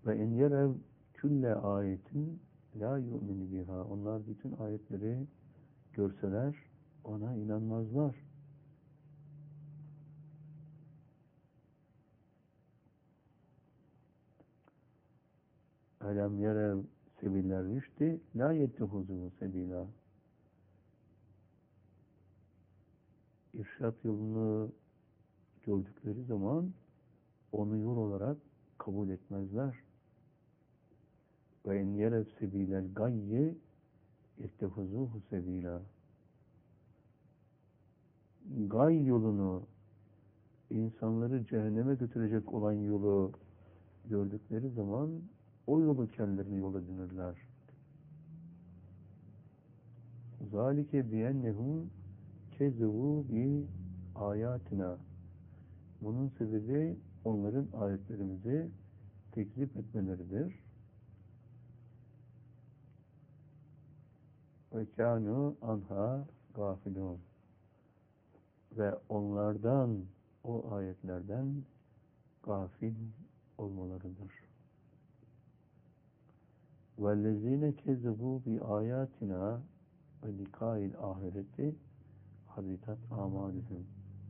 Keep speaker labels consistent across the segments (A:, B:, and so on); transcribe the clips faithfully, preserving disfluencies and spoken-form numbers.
A: Ve in yerev külle ayetin la yu'minu biha. Onlar bütün ayetleri görseler ona inanmazlar. Elem yerev sebiller rüşti la yettehuzu sebila. İrşat yolunu gördükleri zaman onu yol olarak kabul etmezler. Ve en yerev sebilel gayye yettehuzuhu sebila. Gay yolunu, insanları cehenneme götürecek olan yolu gördükleri zaman o yolu kendilerine yol edinirler. Zalike biyennehum kezevu bi ayatina. Bunun sebebi onların ayetlerimizi tekzip etmeleridir. Ve kânû anha gafilûn. Ve onlardan, o ayetlerden gafil olmalarıdır. وَالَّذ۪ينَ كَذَّبُوا بِآيَاتِنَا وَلِقَاءِ الْآخِرَةِ حَبِطَتْ أَعْمَالُهُمْ.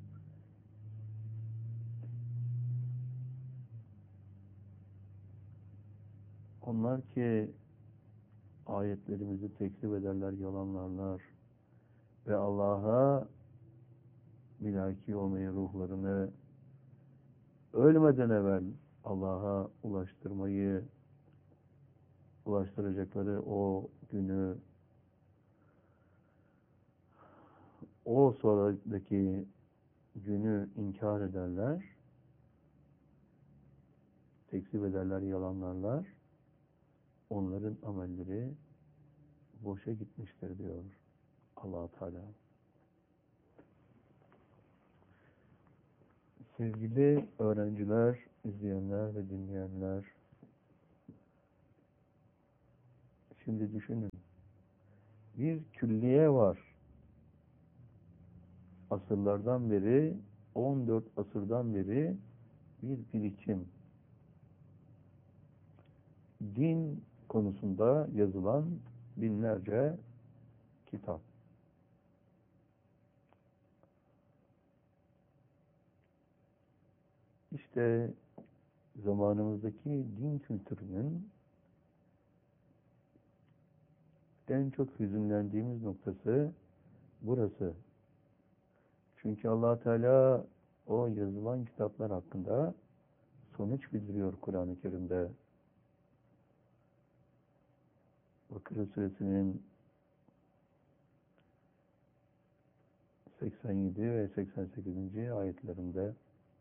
A: Onlar ki ayetlerimizi tekzip ederler, yalanlarlar ve Allah'a bilaki olmayı, ruhlarını ölmeden evvel Allah'a ulaştırmayı, ulaştıracakları o günü, o sonraki günü inkar ederler, tekzip ederler, yalanlarlar. Onların amelleri boşa gitmiştir diyor Allah Teala. Sevgili öğrenciler, izleyenler ve dinleyenler, şimdi düşünün. Bir külliye var. Asırlardan beri, on dört asırdan beri bir birikim. Din konusunda yazılan binlerce kitap. İşte zamanımızdaki din kültürünün en çok hüzünlendiğimiz noktası burası. Çünkü Allah Teala o yazılan kitaplar hakkında sonuç bildiriyor Kur'an-ı Kerim'de. Bakara Suresinin seksen yedi ve seksen sekizinci ayetlerinde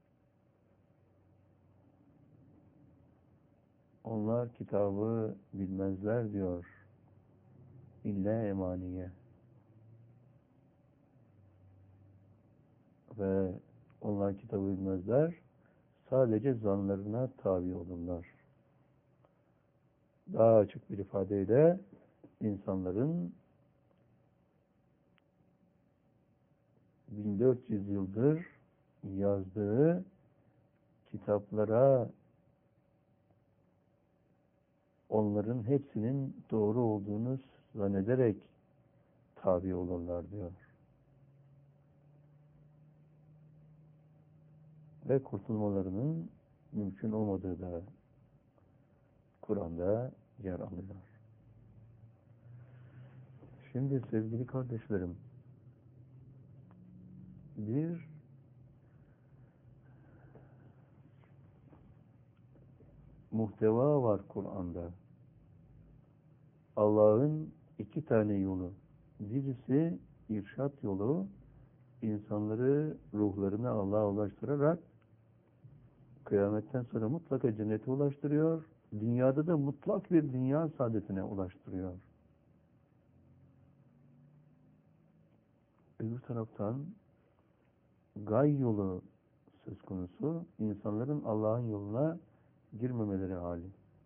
A: onlar kitabı bilmezler diyor. İlla emaniye. Ve onlar kitabı bilmezler. Sadece zanlarına tabi olurlar. Daha açık bir ifadeyle insanların bin dört yüz yıldır yazdığı kitaplara onların hepsinin doğru olduğunu zannederek tabi olurlar diyor. Ve kurtulmalarının mümkün olmadığı da Kur'an'da yer alıyor. Şimdi sevgili kardeşlerim, bir muhteva var Kur'an'da. Allah'ın iki tane yolu. Birisi irşat yolu, insanları ruhlarını Allah'a ulaştırarak kıyametten sonra mutlaka cennete ulaştırıyor. Dünyada da mutlak bir dünya saadetine ulaştırıyor. Öbür taraftan gay yolu söz konusu, insanların Allah'ın yoluna girmemeleri hali.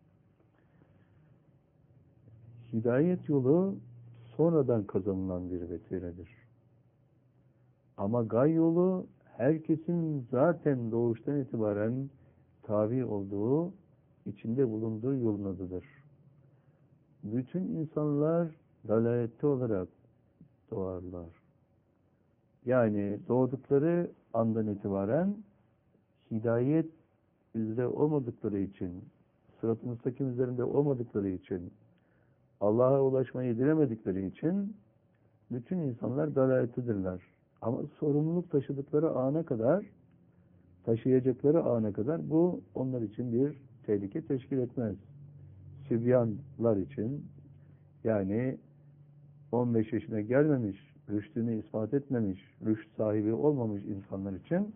A: Hidayet yolu sonradan kazanılan bir vesiledir. Ama gay yolu herkesin zaten doğuştan itibaren tabi olduğu içinde bulunduğu yolun adıdır. Bütün insanlar dalalette olarak doğarlar. Yani doğdukları andan itibaren hidayet üzere olmadıkları için, sırat-ı müstakim üzerinde olmadıkları için, Allah'a ulaşmayı dilemedikleri için bütün insanlar dalalettedirler. Ama sorumluluk taşıdıkları ana kadar, taşıyacakları ana kadar bu onlar için bir tehlike teşkil etmez. Sübyanlar için, yani on beş yaşına gelmemiş, rüştünü ispat etmemiş, rüşt sahibi olmamış insanlar için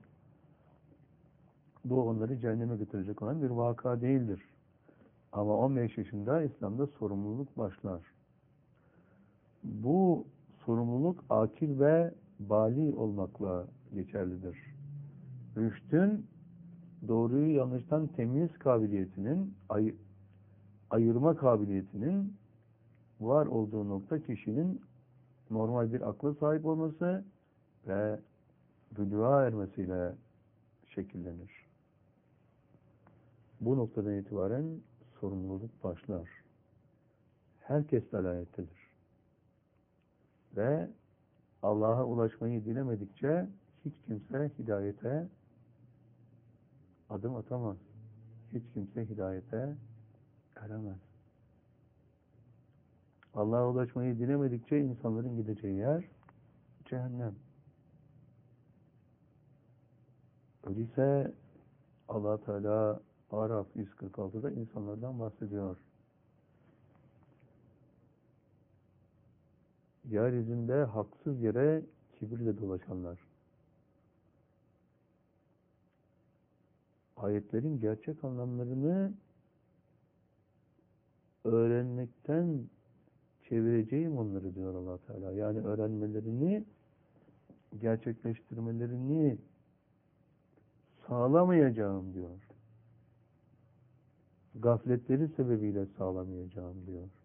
A: bu onları cehenneme götürecek olan bir vaka değildir. Ama on beş yaşında İslam'da sorumluluk başlar. Bu sorumluluk akil ve bali olmakla geçerlidir. Rüştün doğruyu yanlıştan temyiz kabiliyetinin, ay ayırma kabiliyetinin var olduğu nokta kişinin normal bir akla sahip olması ve bülüğa ermesiyle şekillenir. Bu noktadan itibaren sorumluluk başlar. Herkes dalalettedir. Ve Allah'a ulaşmayı dilemedikçe hiç kimse hidayete adım atamaz. Hiç kimse hidayete eremez. Allah'a ulaşmayı dilemedikçe insanların gideceği yer cehennem. Öyleyse Allah Teala Araf yüz kırk altıda insanlardan bahsediyor. Yeryüzünde haksız yere kibirle dolaşanlar. Ayetlerin gerçek anlamlarını öğrenmekten çevireceğim onları diyor Allah Teala. Yani öğrenmelerini, gerçekleştirmelerini sağlamayacağım diyor. Gafletleri sebebiyle sağlamayacağım diyor.